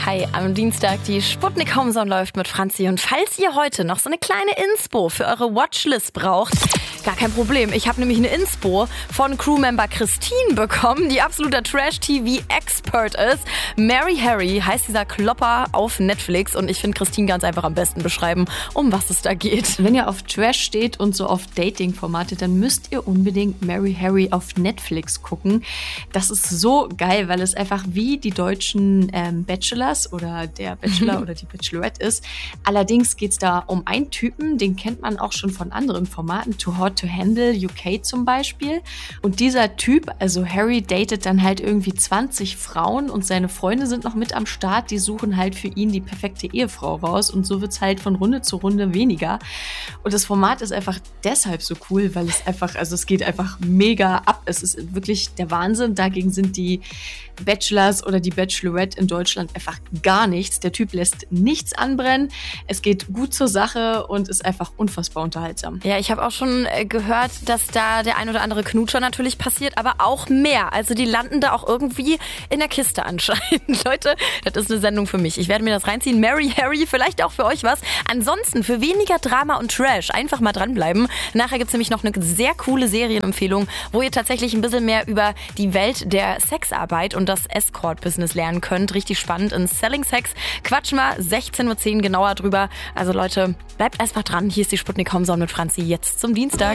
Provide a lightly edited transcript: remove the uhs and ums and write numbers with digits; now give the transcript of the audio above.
Hi, am Dienstag die Sputnik Homezone läuft mit Franzi. Und falls ihr heute noch so eine kleine Inspo für eure Watchlist braucht, gar kein Problem. Ich habe nämlich eine Inspo von Crewmember Christine bekommen, die absoluter Trash-TV-Expert ist. Mary Harry heißt dieser Klopper auf Netflix und ich finde Christine ganz einfach am besten beschreiben, um was es da geht. Wenn ihr auf Trash steht und so auf Dating-Formate, dann müsst ihr unbedingt Mary Harry auf Netflix gucken. Das ist so geil, weil es einfach wie die deutschen Bachelors oder der Bachelor oder die Bachelorette ist. Allerdings geht's da um einen Typen, den kennt man auch schon von anderen Formaten, Too Hot to Handle UK zum Beispiel. Und dieser Typ, also Harry, datet dann halt irgendwie 20 Frauen und seine Freunde sind noch mit am Start. Die suchen halt für ihn die perfekte Ehefrau raus und so wird's halt von Runde zu Runde weniger. Und das Format ist einfach deshalb so cool, weil es einfach, also es geht einfach mega ab. Es ist wirklich der Wahnsinn. Dagegen sind die Bachelors oder die Bachelorette in Deutschland einfach gar nichts. Der Typ lässt nichts anbrennen. Es geht gut zur Sache und ist einfach unfassbar unterhaltsam. Ja, ich habe auch schon gehört, dass da der ein oder andere Knutscher natürlich passiert, aber auch mehr. Also die landen da auch irgendwie in der Kiste anscheinend. Leute, das ist eine Sendung für mich. Ich werde mir das reinziehen. Mary Harry, vielleicht auch für euch was. Ansonsten für weniger Drama und Trash einfach mal dranbleiben. Nachher gibt's nämlich noch eine sehr coole Serienempfehlung, wo ihr tatsächlich ein bisschen mehr über die Welt der Sexarbeit und das Escort-Business lernen könnt. Richtig spannend in Selling Sex. Quatschen wir 16:10 Uhr genauer drüber. Also Leute, bleibt einfach dran. Hier ist die Sputnik Homezone mit Franzi jetzt zum Dienstag.